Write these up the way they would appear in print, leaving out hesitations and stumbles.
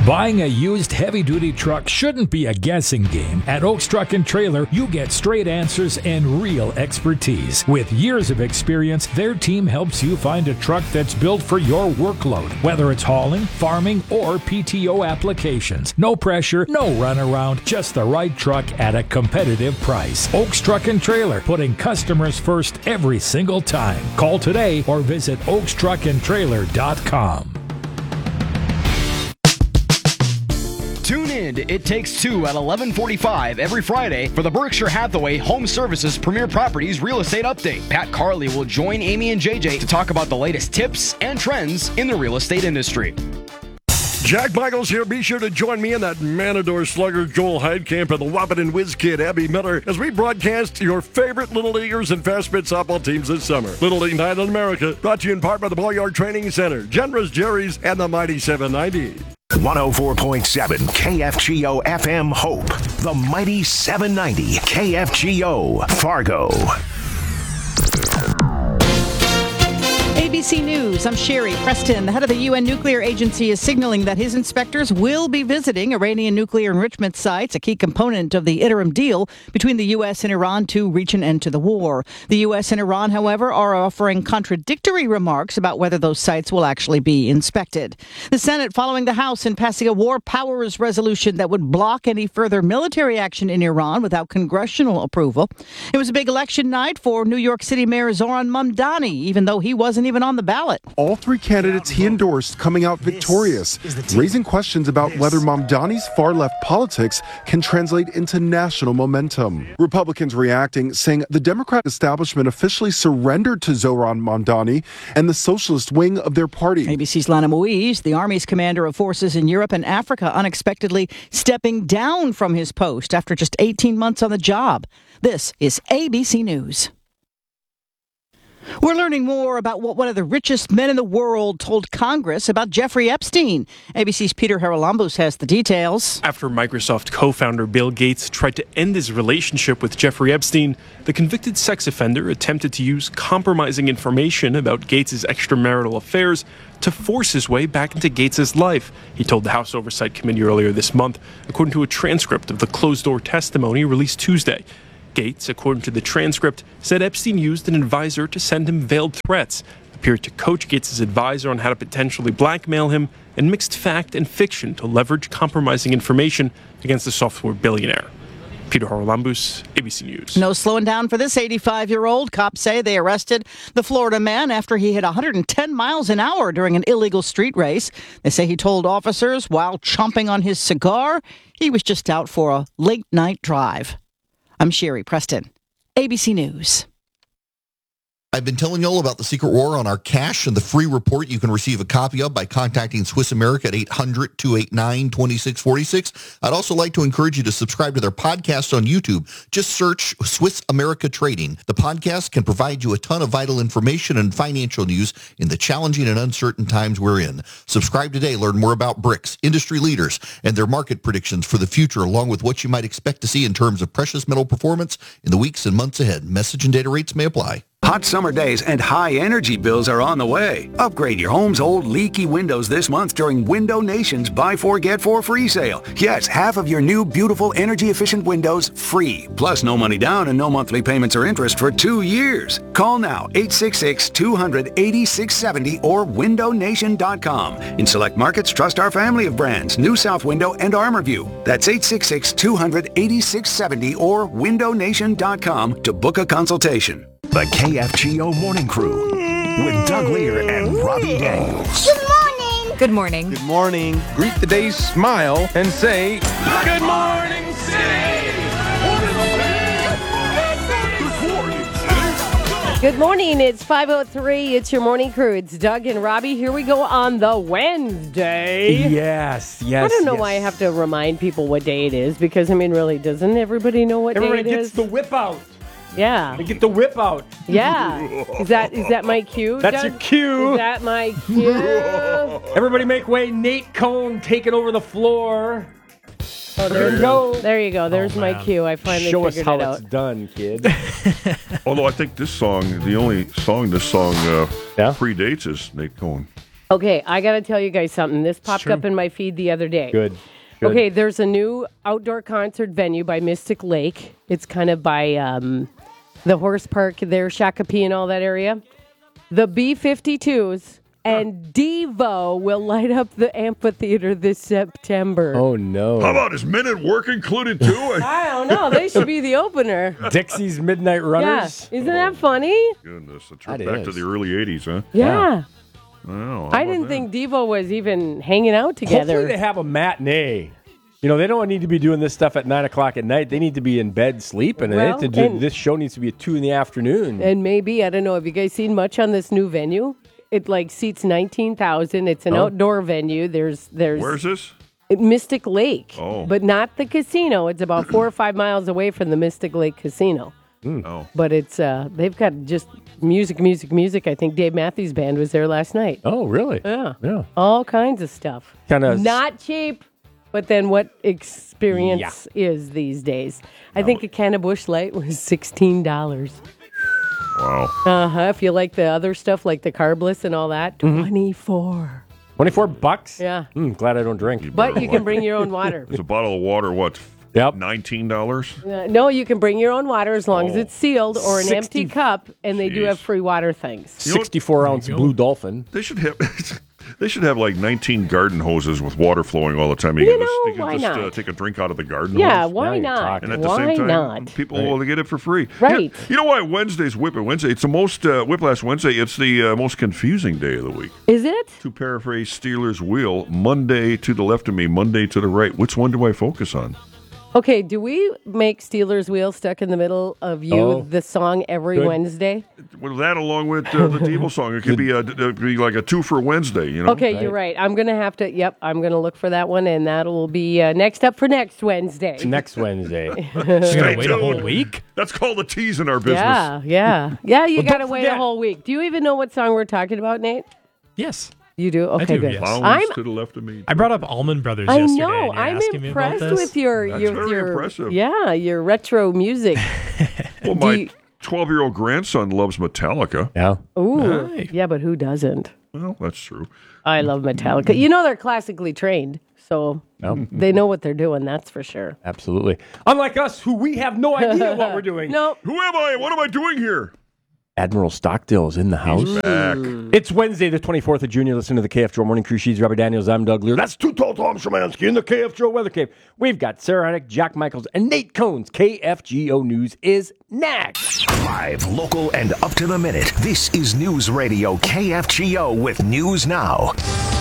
Buying a used heavy-duty truck shouldn't be a guessing game. At Oaks Truck and Trailer, you get straight answers and real expertise. With years of experience, their team helps you find a truck that's built for your workload, whether it's hauling, farming, or PTO applications. No pressure, no runaround, just the right truck at a competitive price. Oaks Truck and Trailer, putting customers first every single time. Call today or visit oakstruckandtrailer.com. Tune in to It Takes Two at 11:45 every Friday for the Berkshire Hathaway Home Services Premier Properties Real Estate Update. Pat Carley will join Amy and JJ to talk about the latest tips and trends in the real estate industry. Jack Michaels here. Be sure to join me and that Matador slugger Joel Heidkamp and the Wahpeton Whiz Kid Abby Miller as we broadcast your favorite Little Leaguers and Fast Pitch softball teams this summer. Little League Night in America, brought to you in part by the Ball Training Center, Genera's Jerry's, and the Mighty 790. 104.7 KFGO FM Hope. The Mighty 790 KFGO Fargo. ABC News, I'm Sherry Preston. The head of the UN Nuclear Agency is signaling that his inspectors will be visiting Iranian nuclear enrichment sites, a key component of the interim deal between the U.S. and Iran to reach an end to the war. The U.S. and Iran, however, are offering contradictory remarks about whether those sites will actually be inspected. The Senate following the House in passing a war powers resolution that would block any further military action in Iran without congressional approval. It was a big election night for New York City Mayor Zohran Mamdani, even though he wasn't even on the ballot. All three candidates he endorsed coming out victorious, raising questions about whether Mamdani's far-left politics can translate into national momentum. Republicans reacting, saying the Democrat establishment officially surrendered to Zohran Mamdani and the socialist wing of their party. ABC's Lana Moise, the Army's commander of forces in Europe and Africa, unexpectedly stepping down from his post after just 18 months on the job. This is ABC News. We're learning more about what one of the richest men in the world told Congress about Jeffrey Epstein. ABC's Peter Haralambous has the details. After Microsoft co-founder Bill Gates tried to end his relationship with Jeffrey Epstein, the convicted sex offender attempted to use compromising information about Gates' extramarital affairs to force his way back into Gates' life, he told the House Oversight Committee earlier this month, according to a transcript of the closed-door testimony released Tuesday. Gates, according to the transcript, said Epstein used an advisor to send him veiled threats, appeared to coach Gates' advisor on how to potentially blackmail him, and mixed fact and fiction to leverage compromising information against the software billionaire. Peter Haralambous, ABC News. No slowing down for this 85-year-old. Cops say they arrested the Florida man after he hit 110 miles an hour during an illegal street race. They say he told officers while chomping on his cigar he was just out for a late-night drive. I'm Sherry Preston, ABC News. I've been telling you all about the Secret War on our cash and the free report you can receive a copy of by contacting Swiss America at 800-289-2646. I'd also like to encourage you to subscribe to their podcast on YouTube. Just search Swiss America Trading. The podcast can provide you a ton of vital information and financial news in the challenging and uncertain times we're in. Subscribe today. Learn more about BRICS, industry leaders, and their market predictions for the future, along with what you might expect to see in terms of precious metal performance in the weeks and months ahead. Message and data rates may apply. Hot summer days and high energy bills are on the way. Upgrade your home's old leaky windows this month during Window Nation's Buy 4 Get 4 free sale. Yes, half of your new beautiful energy efficient windows free. Plus no money down and no monthly payments or interest for 2 years. Call now 866-200-8670 or windownation.com. In select markets, trust our family of brands, New South Window and ArmorView. That's 866-200-8670 or windownation.com to book a consultation. The KFGO Morning Crew with Doug Lear and Robbie Daniels. Good morning. Good morning. Good morning. Greet the day, smile, and say, Good morning, City! Good morning. It's 5:03. It's your morning crew. It's Doug and Robbie. Here we go on the Wednesday. Yes. I don't know why I have to remind people what day it is because, really, doesn't everybody know what day it is? Everybody gets the whip out. Yeah. They get the whip out. Yeah. Is that my cue, That's Doug? your cue. Is that my cue? Everybody make way. Nate Cohn taking over the floor. Oh, there you go. There you go. There's my cue. I finally Show us figured how it out. it's done, kid. Although I think this song, the only song this song predates is Nate Cohn. Okay, I got to tell you guys something. This popped up in my feed the other day. Good. Okay, there's a new outdoor concert venue by Mystic Lake. It's kind of by the horse park there, Shakopee and all that area. The B-52s and Devo will light up the amphitheater this September. Oh, no. How about is Men at Work included, too? I don't know. They should be the opener. Dixie's Midnight Runners. Yeah. Isn't that funny? Goodness, a trip back to the early 80s, huh? Yeah. Wow, I didn't think Devo was even hanging out together. Hopefully they have a matinee. You know, they don't need to be doing this stuff at 9 o'clock at night. They need to be in bed sleeping. Well, This show needs to be at 2 in the afternoon. And maybe, I don't know, have you guys seen much on this new venue? It seats 19,000. It's an outdoor venue. There's Where's this? Mystic Lake. Oh. But not the casino. It's about 4 or 5 miles away from the Mystic Lake Casino. Oh. But it's they've got just music. I think Dave Matthews Band was there last night. Oh, really? Yeah. All kinds of stuff. Not cheap, but then what experience is these days. I think a can of Busch Light was $16. Wow. If you like the other stuff, like the carbless and all that, $24. $24? Yeah. Glad I don't drink. But you can bring your own water. There's a bottle of water, what? Yep. $19? No, you can bring your own water as long as it's sealed or an empty cup, and they do have free water things. 64-ounce Blue Dolphin. They should have like 19 garden hoses with water flowing all the time. You know, you can why just not? Take a drink out of the garden Yeah, hose. why not? And at the Why same time, not? people will get it for free. Right. You know why Wednesday's Whip It Wednesday? It's the most Whiplash Wednesday. It's the most confusing day of the week. Is it? To paraphrase Steelers' wheel, Monday to the left of me, Monday to the right. Which one do I focus on? Okay, do we make Steelers Wheel Stuck in the Middle of You the song every Wednesday? Well, that along with the Devo song, it could be like a 2 for Wednesday, you know? Okay, you're right. I'm going to have to, I'm going to look for that one, and that will be next up for next Wednesday. Next Wednesday. You're going to wait a whole week? That's called a tease in our business. Yeah, you got to wait a whole week. Do you even know what song we're talking about, Nate? Yes. You do? Okay, I do, good. yes. Flowers to the left of me. I brought up Allman Brothers I yesterday. know. And you're I'm asking impressed me about this. with your impressive. Yeah, your retro music. Well, my 12-year-old grandson loves Metallica. Yeah. Ooh. Right. Yeah, but who doesn't? Well, that's true. I love Metallica. You know they're classically trained, so they know what they're doing, that's for sure. Absolutely. Unlike us, who we have no idea what we're doing. No. Who am I? What am I doing here? Admiral Stockdale is in the house. He's back. It's Wednesday, the 24th of June. You're listening to the KFGO Morning Crew. She's Robbie Daniels. I'm Doug Lear. That's Too Tall Tom Szymanski in the KFGO Weather Cave. We've got Sarah Hennick, Jack Michaels, and Nate Cones. KFGO News is next. Live, local, and up to the minute. This is News Radio KFGO with News Now.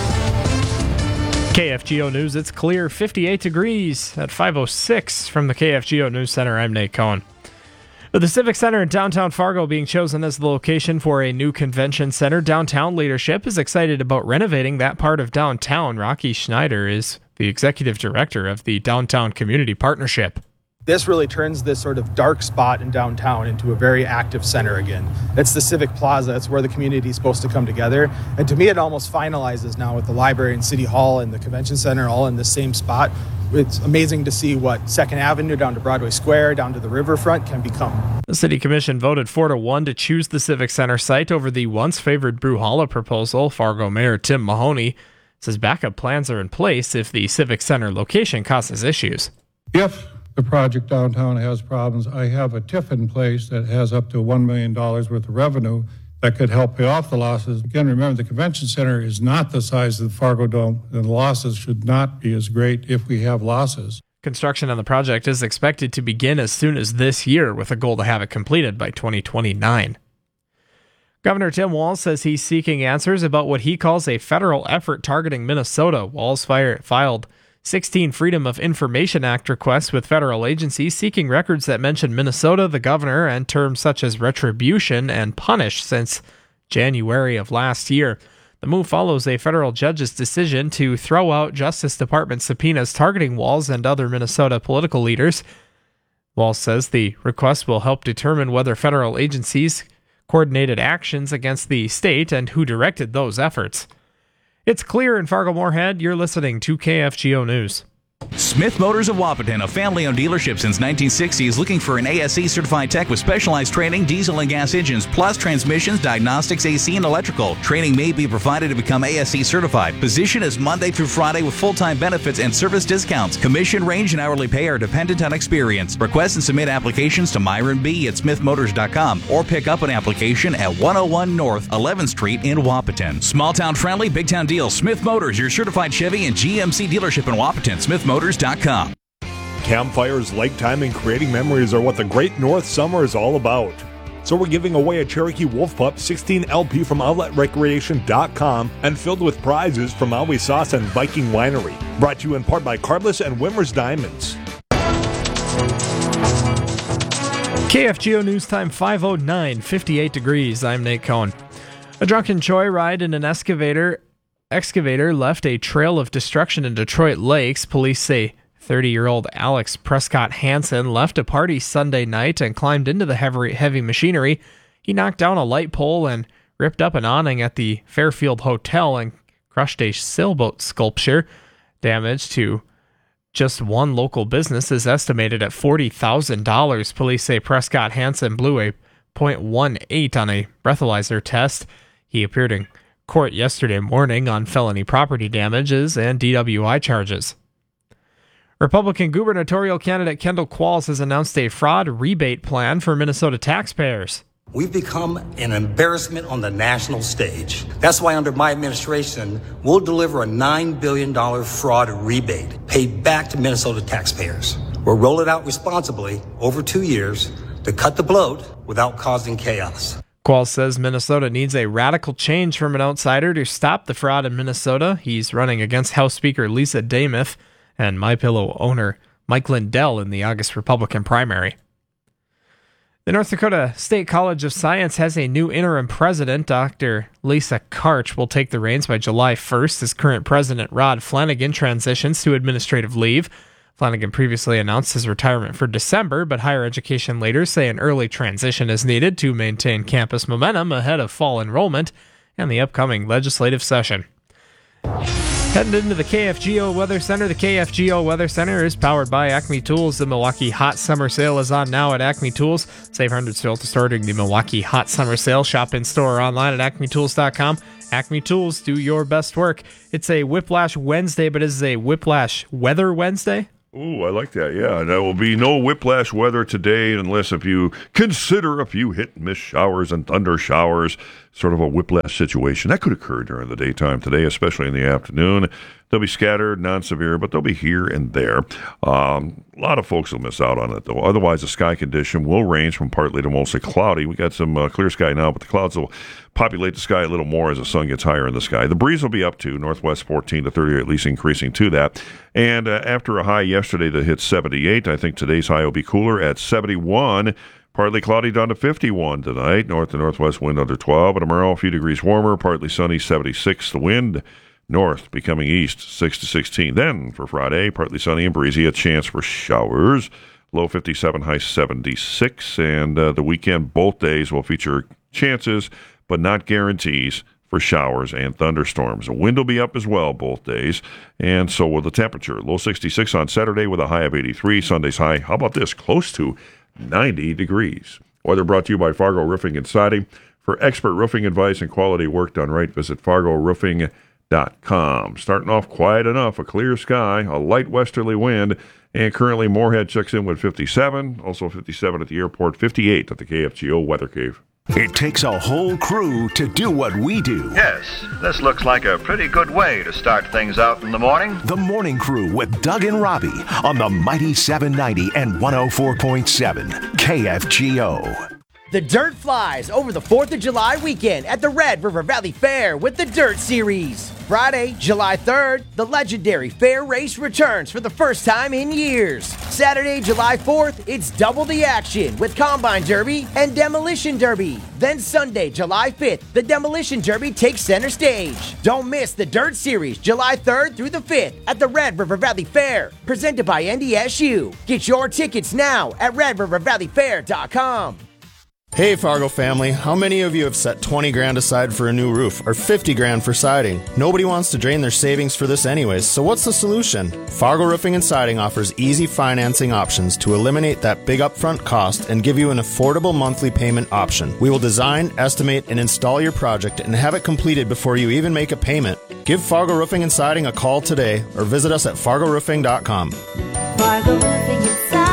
KFGO News, it's clear, 58 degrees at 5:06 from the KFGO News Center. I'm Nate Cohn. The Civic Center in downtown Fargo being chosen as the location for a new convention center. Downtown leadership is excited about renovating that part of downtown. Rocky Schneider is the executive director of the Downtown Community Partnership. This really turns this sort of dark spot in downtown into a very active center again. It's the Civic Plaza. It's where the community is supposed to come together. And to me, it almost finalizes now with the library and City Hall and the convention center all in the same spot. It's amazing to see what 2nd Avenue down to Broadway Square, down to the riverfront can become. The City Commission voted 4-1 to choose the Civic Center site over the once-favored Brewhalla proposal. Fargo Mayor Tim Mahoney says backup plans are in place if the Civic Center location causes issues. If the project downtown has problems, I have a TIF in place that has up to $1 million worth of revenue that could help pay off the losses. Again, remember, the convention center is not the size of the Fargo Dome, and the losses should not be as great if we have losses. Construction on the project is expected to begin as soon as this year, with a goal to have it completed by 2029. Governor Tim Walz says he's seeking answers about what he calls a federal effort targeting Minnesota. Walz filed 16 Freedom of Information Act requests with federal agencies seeking records that mention Minnesota, the governor, and terms such as retribution and punish since January of last year. The move follows a federal judge's decision to throw out Justice Department subpoenas targeting Walz and other Minnesota political leaders. Walz says the request will help determine whether federal agencies coordinated actions against the state and who directed those efforts. It's clear in Fargo-Moorhead. You're listening to KFGO News. Smith Motors of Wapaton, a family-owned dealership since 1960, is looking for an ASE certified tech with specialized training, diesel and gas engines, plus transmissions, diagnostics, AC, and electrical. Training may be provided to become ASE certified. Position is Monday through Friday with full-time benefits and service discounts. Commission range and hourly pay are dependent on experience. Request and submit applications to Myron B. at smithmotors.com or pick up an application at 101 North 11th Street in Wapaton. Small town friendly, big town deals. Smith Motors, your certified Chevy and GMC dealership in Wapaton. smithmotors.com. Campfires, lake time, and creating memories are what the Great North Summer is all about. So we're giving away a Cherokee Wolf Pup 16 LP from OutletRecreation.com and filled with prizes from Always Sauce and Viking Winery. Brought to you in part by Carbless and Wimmer's Diamonds. KFGO News Time 5:09, 58 degrees. I'm Nate Cohn. A drunken joyride in an excavator left a trail of destruction in Detroit Lakes. Police say 30-year-old Alex Prescott Hansen left a party Sunday night and climbed into the heavy machinery. He knocked down a light pole and ripped up an awning at the Fairfield Hotel and crushed a sailboat sculpture. Damage to just one local business is estimated at $40,000. Police say Prescott Hansen blew a .18 on a breathalyzer test. He appeared in court yesterday morning on felony property damages and DWI charges. Republican gubernatorial candidate Kendall Qualls has announced a fraud rebate plan for Minnesota taxpayers. We've become an embarrassment on the national stage. That's why under my administration, we'll deliver a $9 billion fraud rebate paid back to Minnesota taxpayers. We'll roll it out responsibly over 2 years to cut the bloat without causing chaos. Qualls says Minnesota needs a radical change from an outsider to stop the fraud in Minnesota. He's running against House Speaker Lisa Dameth and MyPillow owner Mike Lindell in the August Republican primary. The North Dakota State College of Science has a new interim president. Dr. Lisa Karch will take the reins by July 1st as current president Rod Flanagan transitions to administrative leave. Flanagan previously announced his retirement for December, but higher education leaders say an early transition is needed to maintain campus momentum ahead of fall enrollment and the upcoming legislative session. Heading into the KFGO Weather Center. The KFGO Weather Center is powered by Acme Tools. The Milwaukee Hot Summer Sale is on now at Acme Tools. Save hundreds still to start during the Milwaukee Hot Summer Sale. Shop in store or online at acmetools.com. Acme Tools, do your best work. It's a Whiplash Wednesday, but is a Whiplash Weather Wednesday? Ooh, I like that, yeah. There will be no whiplash weather today unless if you consider a few hit-and-miss showers and thunder showers, sort of a whiplash situation. That could occur during the daytime today, especially in the afternoon. They'll be scattered, non-severe, but they'll be here and there. A lot of folks will miss out on it, though. Otherwise, the sky condition will range from partly to mostly cloudy. We got some clear sky now, but the clouds will populate the sky a little more as the sun gets higher in the sky. The breeze will be up to northwest 14 to 30, or at least increasing to that. And after a high yesterday that hit 78, I think today's high will be cooler at 71. Partly cloudy down to 51 tonight. North to northwest wind under 12. But tomorrow, a few degrees warmer. Partly sunny, 76. The wind north becoming east, 6 to 16. Then for Friday, partly sunny and breezy. A chance for showers. Low 57, high 76. And the weekend, both days will feature chances, but not guarantees for showers and thunderstorms. The wind will be up as well both days, and so will the temperature. Low 66 on Saturday with a high of 83. Sunday's high, how about this, close to 90 degrees. Weather brought to you by Fargo Roofing and Siding. For expert roofing advice and quality work done right, visit FargoRoofing.com. Starting off quiet enough, a clear sky, a light westerly wind, and currently Moorhead checks in with 57, also 57 at the airport, 58 at the KFGO Weather Cave. It takes a whole crew to do what we do. Yes, this looks like a pretty good way to start things out in the morning. The Morning Crew with Doug and Robbie on the mighty 790 and 104.7 KFGO. The Dirt flies over the 4th of July weekend at the Red River Valley Fair with the Dirt Series. Friday, July 3rd, the legendary fair race returns for the first time in years. Saturday, July 4th, it's double the action with Combine Derby and Demolition Derby. Then Sunday, July 5th, the Demolition Derby takes center stage. Don't miss the Dirt Series, July 3rd through the 5th at the Red River Valley Fair, presented by NDSU. Get your tickets now at RedRiverValleyFair.com. Hey Fargo family, how many of you have set 20 grand aside for a new roof or 50 grand for siding? Nobody wants to drain their savings for this anyways, so what's the solution? Fargo Roofing and Siding offers easy financing options to eliminate that big upfront cost and give you an affordable monthly payment option. We will design, estimate, and install your project and have it completed before you even make a payment. Give Fargo Roofing and Siding a call today or visit us at fargoroofing.com. Fargo Roofing and Siding.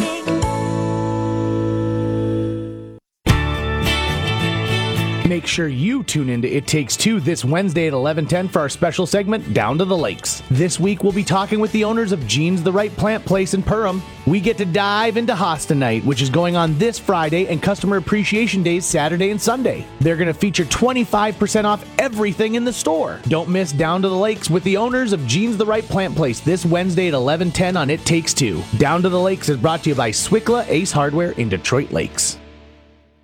Make sure you tune into It Takes Two this Wednesday at 11:10 for our special segment, Down to the Lakes. This week, we'll be talking with the owners of Jean's the Right Plant Place in Perham. We get to dive into Hosta Night, which is going on this Friday, and Customer Appreciation Days Saturday and Sunday. They're going to feature 25% off everything in the store. Don't miss Down to the Lakes with the owners of Jean's the Right Plant Place this Wednesday at 11:10 on It Takes Two. Down to the Lakes is brought to you by Swickla Ace Hardware in Detroit Lakes.